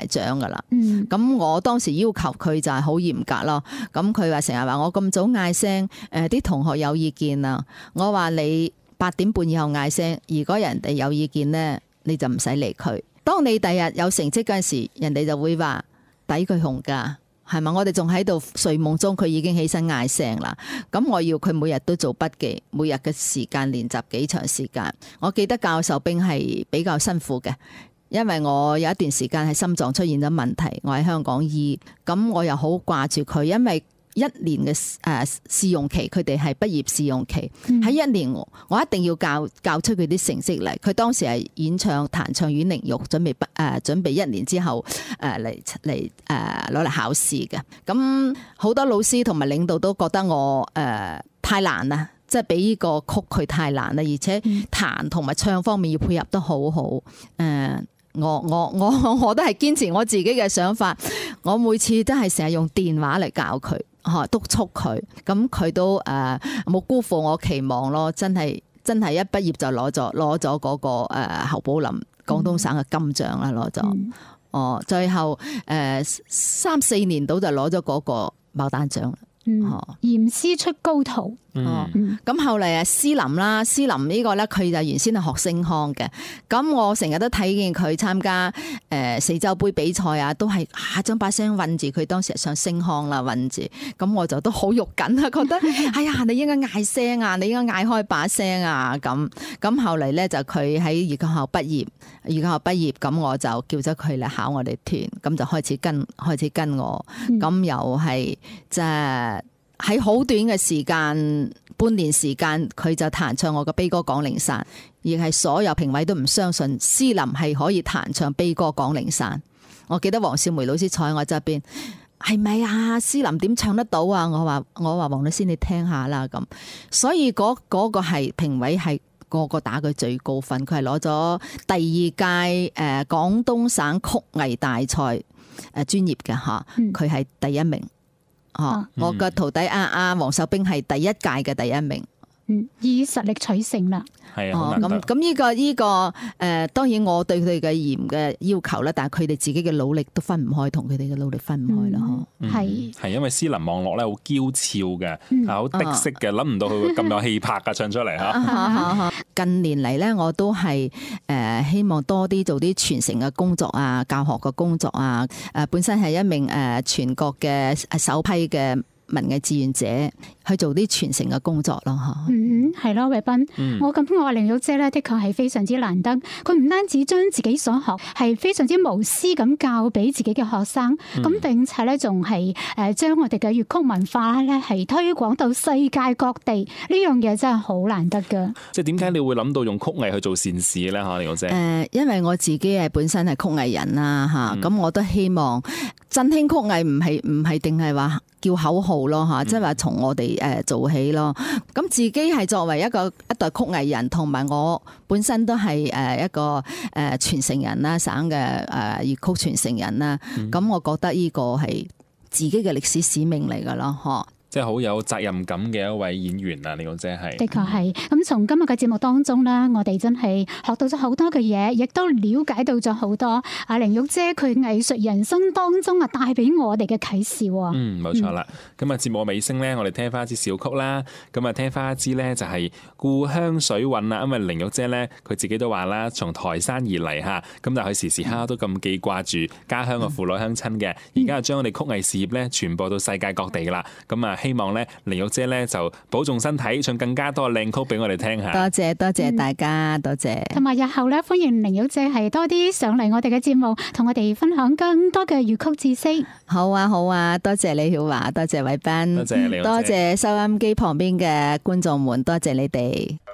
埋獎噶啦。咁我當時要求佢就係好嚴格咯。咁佢話成日話我咁早嗌聲，啲同學有意見啊。我話你8點半以後嗌聲，如果人哋有意見呢，你就唔使理佢。當你第日有成績嗰陣時，人哋就會話抵佢紅噶。係嘛？我哋仲喺度睡夢中，佢已經起身嗌聲啦。咁我要佢每日都做筆記，每日嘅時間練習幾長時間。我記得教授兵係比較辛苦嘅，因為我有一段時間係心臟出現咗問題，我喺香港醫，咁我又好掛住佢，因為1年嘅試用期，佢哋係畢業試用期，喺1年我一定要教出佢啲成績嚟。佢當時係演唱彈唱阮玲玉，準備1年之後嚟攞嚟考試嘅。咁好多老師同埋領導都覺得我太難啦，即係俾呢個曲佢太難啦，而且彈同埋唱方面要配合得好好。我都係堅持我自己嘅想法，我每次都係成日用電話嚟教佢。督促佢，咁佢都冇辜負我期望咯，真係一畢業就攞咗嗰個侯寶林廣東省嘅金獎啦，攞咗。最後3-4年度就攞咗嗰個牡丹獎啦。 嚴師出高徒。 咁後嚟施林啦，施林呢個咧，佢就原先係學聲腔嘅。咁我成日都睇見佢參加四洲杯比賽啊，都係將把聲韞住。佢當時係上聲腔啦，韞住。咁我就都好肉緊啊，覺得哎呀，你應該嗌聲啊，你應該嗌開把聲啊。咁後嚟咧就佢喺粵劇學校畢業，咁我就叫咗佢嚟考我哋團，咁就開始跟我。咁又係即係。喺好短嘅時間，半年時間，佢就彈唱我嘅悲歌《廣陵散》，而係所有評委都唔相信施林係可以彈唱悲歌《廣陵散》。我記得黃少梅老師坐喺我側邊，係咪啊？施林點唱得到啊？我話黃老師你聽下啦咁。所以嗰個係評委係個個打佢最高分，佢係攞咗第2屆廣東省曲藝大賽專業嘅嚇，佢係第1名。我個徒弟黃秀兵係第1屆嘅第1名。 以實力取勝啦。 係啊， 咁呢個當然我對佢哋嘅嚴嘅要求啦，但係佢哋自己嘅努力都分唔開，同佢哋嘅努力分唔開啦。 係因為施林望落咧好嬌俏嘅，好的色嘅，諗唔到佢咁有氣魄噶，唱出嚟嚇。 近年嚟咧，我都係希望多啲做啲傳承嘅工作啊，教學嘅工作啊。本身係一名全國嘅首批嘅文藝志願者，去做啲傳承嘅工作咯， 係咯，慧彬，我感覺我玲玉姐咧，的確係非常之難得。佢唔單止將自己所學係非常之無私咁教俾自己嘅學生，咁並且咧仲係將我哋嘅粵曲文化咧係推廣到世界各地，呢樣嘢真係好難得噶。 即係點解你會諗到用曲藝去做善事咧？嚇，玲玉姐。 因為我自己係本身係曲藝人啦，嚇，咁我都希望振興曲藝唔係定係話叫口號咯，嚇，即係話從我哋做起咯。咁自己係作為一代曲藝人，同埋我本身都係一個傳承人啦，省嘅粵曲傳承人啦。咁我覺得呢個係自己嘅歷史使命嚟噶咯，嗬。 即係好有責任感嘅一位演員啊！玲玉姐係的確係。咁從今日嘅節目當中咧，我哋真係學到咗好多嘅嘢，亦都了解到咗好多玲玉姐佢藝術人生當中啊帶俾我哋嘅啟示。 冇錯啦。咁啊節目尾聲咧，我哋聽翻一支小曲啦。咁啊聽翻一支咧就係《故鄉水韻》啦。因為玲玉姐咧佢自己都話啦，從台山而嚟嚇，咁但係佢時時刻刻都咁記掛住家鄉嘅父老鄉親嘅。而家就將我哋曲藝事業咧傳播到世界各地啦。咁啊〜希望咧，玲玉姐咧就保重身體，唱更加多靚曲俾我哋聽下。 多謝大家，多謝。 同埋日後咧，歡迎玲玉姐係多啲上嚟我哋嘅節目，同我哋分享更多嘅粵曲知識。 好啊，多謝李曉華，多謝慧彬， 多謝玲玉姐， 多謝收音機旁邊嘅觀眾們，多謝你哋。